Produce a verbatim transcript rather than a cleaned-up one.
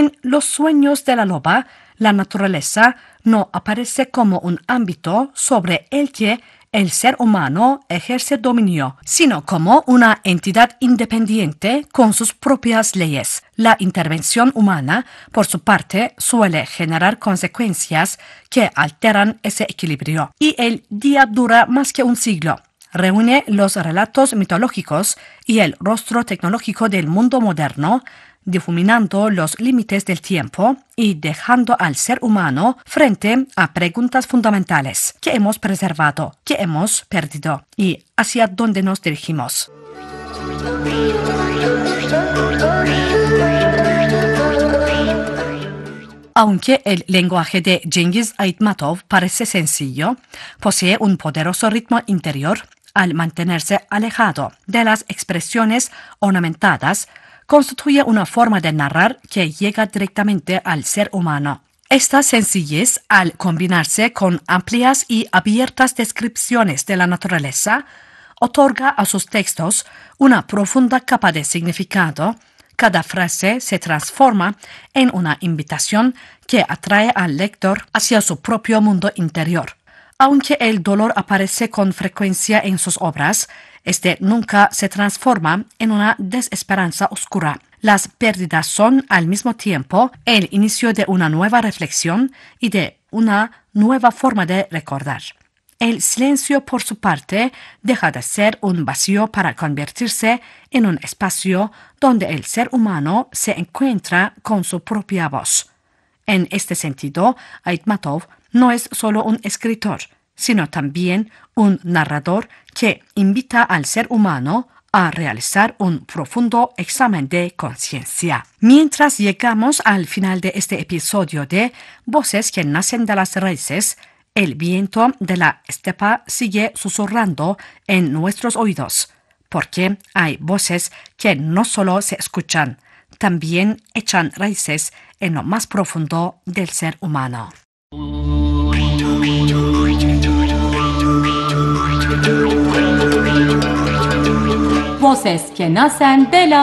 En Los sueños de la loba, la naturaleza no aparece como un ámbito sobre el que el ser humano ejerce dominio, sino como una entidad independiente con sus propias leyes. La intervención humana, por su parte, suele generar consecuencias que alteran ese equilibrio. Y el día dura más que un siglo. Reúne los relatos mitológicos y el rostro tecnológico del mundo moderno, difuminando los límites del tiempo y dejando al ser humano frente a preguntas fundamentales. ¿Qué hemos preservado? ¿Qué hemos perdido? ¿Y hacia dónde nos dirigimos? Aunque el lenguaje de Cengiz Aytmatov parece sencillo, posee un poderoso ritmo interior. Al mantenerse alejado de las expresiones ornamentadas, constituye una forma de narrar que llega directamente al ser humano. Esta sencillez, al combinarse con amplias y abiertas descripciones de la naturaleza, otorga a sus textos una profunda capa de significado. Cada frase se transforma en una invitación que atrae al lector hacia su propio mundo interior. Aunque el dolor aparece con frecuencia en sus obras, este nunca se transforma en una desesperanza oscura. Las pérdidas son, al mismo tiempo, el inicio de una nueva reflexión y de una nueva forma de recordar. El silencio, por su parte, deja de ser un vacío para convertirse en un espacio donde el ser humano se encuentra con su propia voz. En este sentido, Aytmatov no es solo un escritor, sino también un narrador que invita al ser humano a realizar un profundo examen de conciencia. Mientras llegamos al final de este episodio de Voces que nacen de las raíces, el viento de la estepa sigue susurrando en nuestros oídos, porque hay voces que no solo se escuchan, también echan raíces en lo más profundo del ser humano. Voces que nacen de la